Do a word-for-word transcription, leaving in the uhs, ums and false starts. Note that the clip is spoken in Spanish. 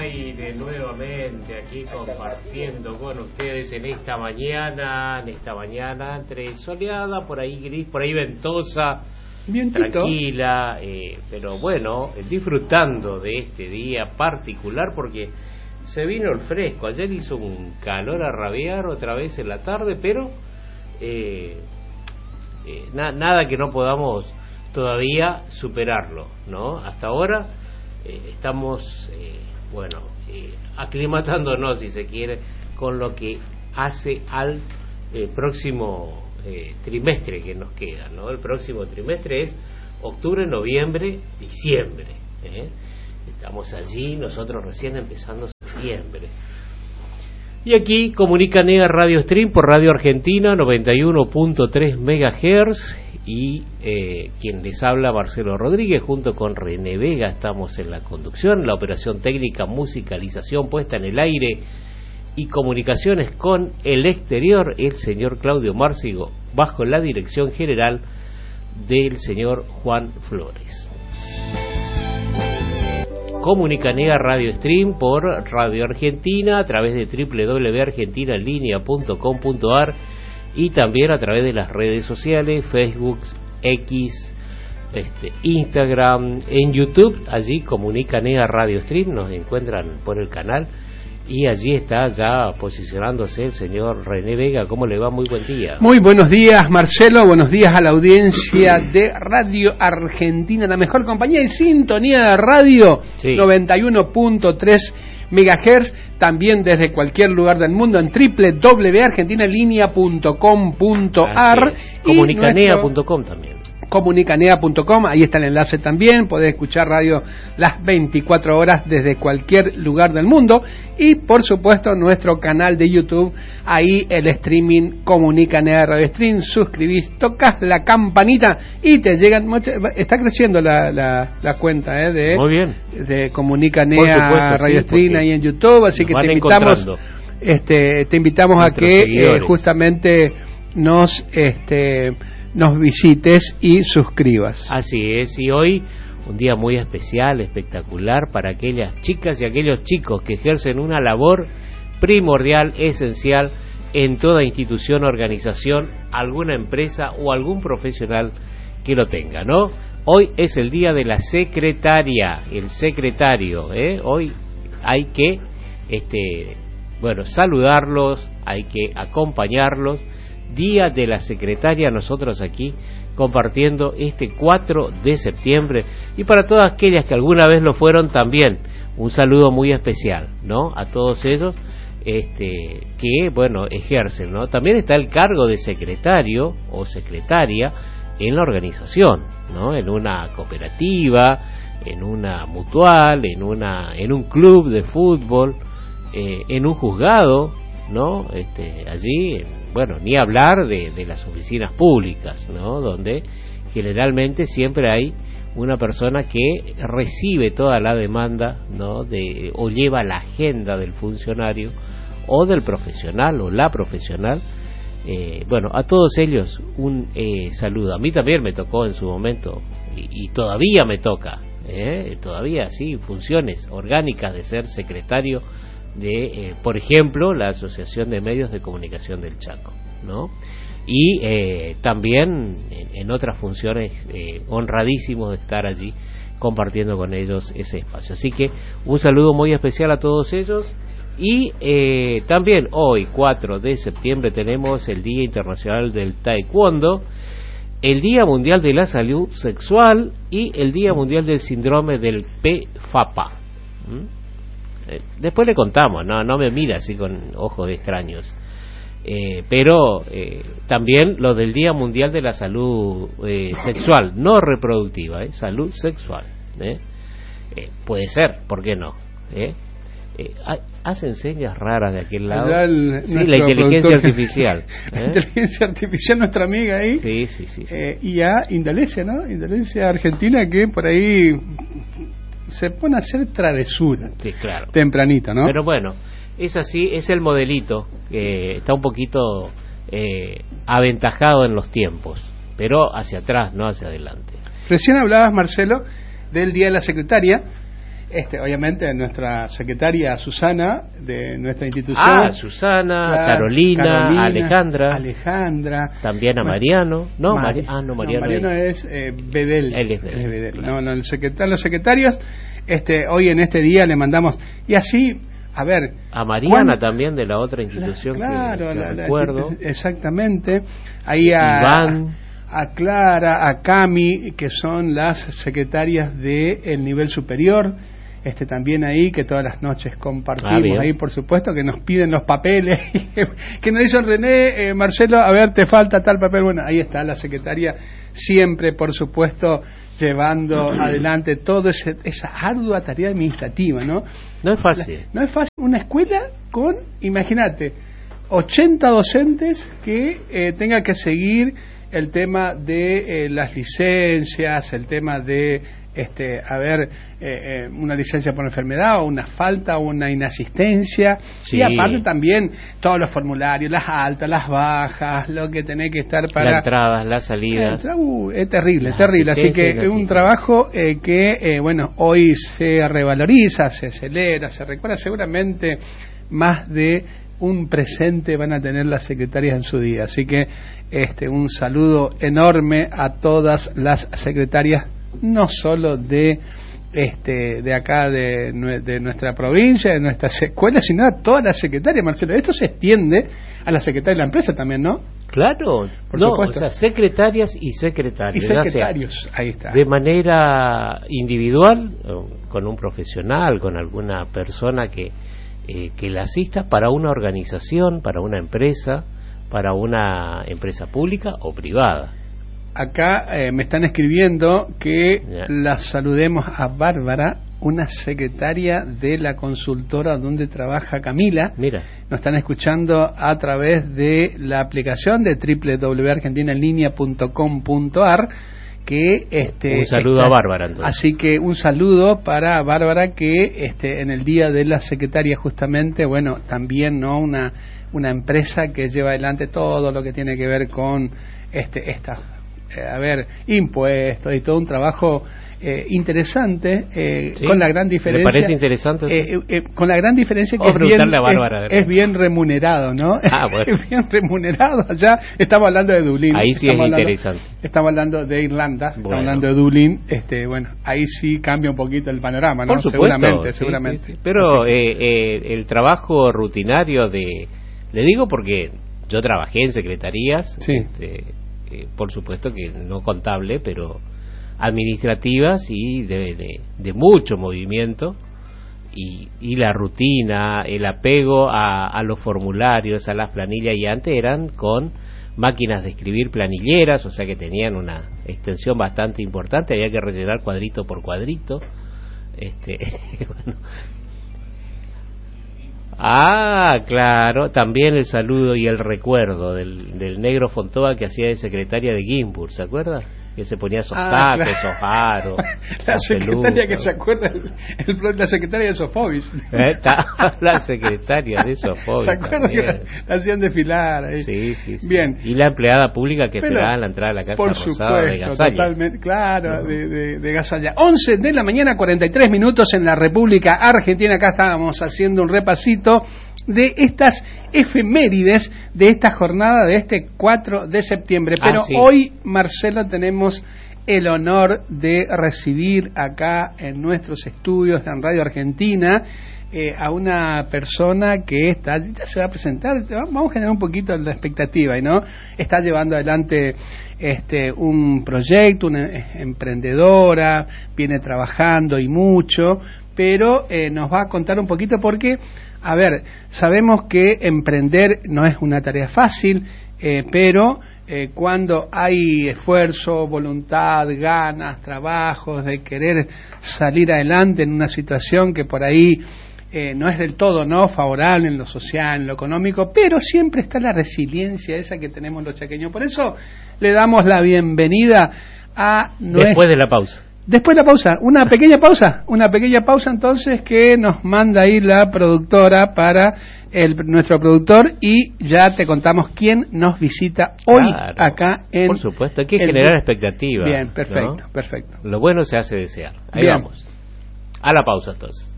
aire nuevamente aquí compartiendo con ustedes en esta mañana, en esta mañana entre soleada, por ahí gris, por ahí ventosa, Vientito. tranquila, eh, pero bueno, disfrutando de este día particular porque se vino el fresco. Ayer hizo un calor a rabiar otra vez en la tarde, pero eh, eh, na- nada que no podamos todavía superarlo, ¿no? Hasta ahora eh, estamos, eh, bueno, eh, aclimatándonos, si se quiere, con lo que hace al eh, próximo eh, trimestre que nos queda, ¿no? El próximo trimestre es octubre, noviembre, diciembre, ¿eh? Estamos allí, nosotros recién empezando septiembre. Y aquí comunica Nega Radio Stream por Radio Argentina noventa y uno punto tres megahertz y eh, quien les habla, Marcelo Rodríguez, junto con René Vega estamos en la conducción, la operación técnica, musicalización, puesta en el aire y comunicaciones con el exterior, el señor Claudio Márcigo, bajo la dirección general del señor Juan Flores. Comunica Nega Radio Stream por Radio Argentina a través de doble u doble u doble u punto argentina en línea punto com punto a r y también a través de las redes sociales, Facebook, X, este, Instagram, en YouTube. Allí Comunica Nega Radio Stream, nos encuentran por el canal y allí está ya posicionándose el señor René Vega. ¿Cómo le va? Muy buen día. Muy buenos días, Marcelo, buenos días a la audiencia de Radio Argentina, la mejor compañía y sintonía de radio, sí. noventa y uno punto tres megahertz, también desde cualquier lugar del mundo en doble u doble u doble u punto argentina en línea punto com punto a r y comunicanea punto com también. comunicanea punto com, ahí está el enlace también, podés escuchar radio las veinticuatro horas desde cualquier lugar del mundo y por supuesto nuestro canal de YouTube, ahí el streaming Comunicanea Radio Stream, suscribís, tocas la campanita y te llegan, está creciendo la, la, la cuenta eh, de, Muy bien. de Comunicanea Radio sí, Stream ahí en YouTube, así que te invitamos, este, te invitamos a que eh, justamente nos este nos visites y suscribas. Así es, y hoy un día muy especial, espectacular para aquellas chicas y aquellos chicos que ejercen una labor primordial, esencial en toda institución, organización, alguna empresa o algún profesional que lo tenga, ¿no? Hoy es el día de la secretaria, el secretario, ¿eh? Hoy hay que, este, bueno, saludarlos, hay que acompañarlos. Día de la secretaria, nosotros aquí compartiendo este cuatro de septiembre y para todas aquellas que alguna vez lo fueron también un saludo muy especial, ¿no? A todos ellos este, que, bueno, ejercen, ¿no? También está el cargo de secretario o secretaria en la organización, ¿no? En una cooperativa, en una mutual, en una en un club de fútbol, eh, en un juzgado, ¿no? Este, allí, bueno, ni hablar de, de las oficinas públicas, ¿no? Donde generalmente siempre hay una persona que recibe toda la demanda, ¿no? De, o lleva la agenda del funcionario o del profesional o la profesional. Eh, bueno, a todos ellos un eh, saludo. A mí también me tocó en su momento y, y todavía me toca, ¿eh? Todavía sí, funciones orgánicas de ser secretario de, eh, por ejemplo, la Asociación de Medios de Comunicación del Chaco, ¿no? Y eh, también en, en otras funciones, eh, honradísimos de estar allí compartiendo con ellos ese espacio. Así que un saludo muy especial a todos ellos. Y eh, también hoy, cuatro de septiembre, tenemos el Día Internacional del Taekwondo, el Día Mundial de la Salud Sexual y el Día Mundial del Síndrome del P F A P A. ¿Mm? Después le contamos, no no me mira así con ojos extraños, eh, pero eh, también lo del Día Mundial de la Salud eh, Sexual, no reproductiva, eh, salud sexual, eh. Eh, puede ser, ¿por qué no? Eh, eh, hacen señas raras de aquel lado, el, sí, la inteligencia artificial, ¿eh? La inteligencia artificial, nuestra amiga ahí, sí, sí, sí, sí. Eh, y a Indonesia, ¿no? Indonesia, Argentina, que por ahí se pone a hacer travesura, sí, claro, tempranito, ¿no? Pero bueno, es así, es el modelito que está un poquito eh, aventajado en los tiempos, pero hacia atrás, no hacia adelante. Recién hablabas, Marcelo, del Día de la Secretaria Este, obviamente nuestra secretaria Susana de nuestra institución. Ah, Susana, la, Carolina, Carolina, Alejandra. Alejandra. También a Mariano. No, Mari, Mari, ah, no, Mariano, no, Mariano es, es eh, Bedel. Él es Bedel. Él es Bedel. Claro. No, no, el secretario, los secretarios, este, hoy en este día le mandamos, y así, a ver. A Mariana ¿cuándo? También de la otra institución. La, claro, que, que la, recuerdo. La, exactamente. Ahí a. Iván. A Clara, a Cami, que son las secretarias de el nivel superior, este también ahí, que todas las noches compartimos ah, ahí, por supuesto, que nos piden los papeles, que nos dicen, René, eh, Marcelo, a ver, te falta tal papel. Bueno, ahí está la secretaria, siempre, por supuesto, llevando adelante toda esa ardua tarea administrativa, ¿no? No es fácil. La, no es fácil. Una escuela con, imagínate, ochenta docentes que eh, tenga que seguir el tema de eh, las licencias, el tema de este, a ver, eh, eh, una licencia por enfermedad o una falta o una inasistencia, sí. Y aparte también todos los formularios, las altas, las bajas, lo que tenés que estar para las entradas, las salidas. Eh, uh, es terrible, es terrible, así que es un trabajo eh, que eh, bueno, hoy se revaloriza, se celebra, se recuerda, seguramente más de un presente van a tener las secretarias en su día, así que este un saludo enorme a todas las secretarias, no solo de este de acá de, de nuestra provincia, de nuestras escuelas, sino a todas las secretarias, Marcelo. Esto se extiende a la secretaria de la empresa también, ¿no? Claro, por no, supuesto. O sea, secretarias y secretarios. Y secretarios, o sea, ahí está. De manera individual, con un profesional, con alguna persona que Eh, que la asista para una organización, para una empresa, para una empresa pública o privada. Acá eh, me están escribiendo que yeah. la saludemos a Bárbara, una secretaria de la consultora donde trabaja Camila. Mira. Nos están escuchando a través de la aplicación de doble u doble u doble u punto argentina en línea punto com punto a r. Que este un saludo está, a Bárbara entonces. Así que un saludo para Bárbara, que este en el día de la secretaria justamente, bueno, también no una una empresa que lleva adelante todo lo que tiene que ver con este esta eh, a ver, impuestos y todo un trabajo eh, interesante, eh, ¿sí? Con la gran diferencia. ¿Me parece interesante? Eh, eh, con la gran diferencia que es bien, a Bárbara, es, es bien remunerado, ¿no? Ah, bueno. Es bien remunerado. Allá estamos hablando de Dublín. Ahí sí estamos es hablando, interesante. Estamos hablando de Irlanda, bueno. estamos hablando de Dublín. Este, bueno, ahí sí cambia un poquito el panorama, ¿no? Por supuesto, seguramente, sí, seguramente. Sí, sí. Pero eh, eh, el trabajo rutinario de, le digo porque yo trabajé en secretarías, sí. este, eh, por supuesto que no contable, pero administrativas y de, de, de mucho movimiento y, y la rutina, el apego a, a los formularios, a las planillas, y antes eran con máquinas de escribir planilleras, o sea que tenían una extensión bastante importante, había que rellenar cuadrito por cuadrito. Este, bueno. Ah, claro, también el saludo y el recuerdo del, del negro Fontova que hacía de secretaria de Gimbur, ¿se acuerda? Que se ponía esos ah, tacos, claro. Esos aros. La secretaria pelucas. Que se acuerda, el, el, la secretaria de Sofobis. ¿Eh? La secretaria de Sofobis. ¿Se acuerda que la, la hacían desfilar ahí? Sí, sí, sí. Bien. Y la empleada pública que esperaba en la entrada de la Casa por Rosada supuesto, de Gasalla. Totalmente, claro, no. de, de, de Gasalla. once de la mañana, cuarenta y tres minutos en la República Argentina. Acá estábamos haciendo un repasito de estas efemérides de esta jornada de este cuatro de septiembre. Pero ah, sí. Hoy, Marcelo, tenemos el honor de recibir acá en nuestros estudios en Radio Argentina eh, a una persona que está, ya se va a presentar, vamos a generar un poquito la expectativa, ¿no? Está llevando adelante este un proyecto, una emprendedora, viene trabajando y mucho, pero eh, nos va a contar un poquito porque, a ver, sabemos que emprender no es una tarea fácil, eh, pero eh, cuando hay esfuerzo, voluntad, ganas, trabajos de querer salir adelante en una situación que por ahí eh, no es del todo no favorable en lo social, en lo económico, pero siempre está la resiliencia esa que tenemos los chaqueños. Por eso le damos la bienvenida a nuestra... Después de la pausa. Después de la pausa, una pequeña pausa, una pequeña pausa entonces que nos manda ahí la productora para el, nuestro productor, y ya te contamos quién nos visita hoy claro, acá en... Por supuesto, hay que el... generar expectativas. Bien, perfecto, ¿no? perfecto. Lo bueno se hace desear. Ahí Bien. Vamos. A la pausa entonces.